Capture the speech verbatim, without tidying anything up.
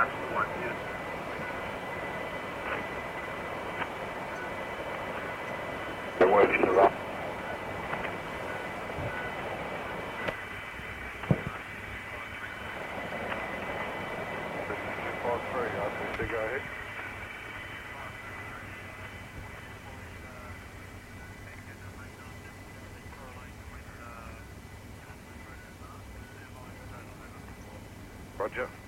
last one, yes. They're working around. To go ahead. Roger.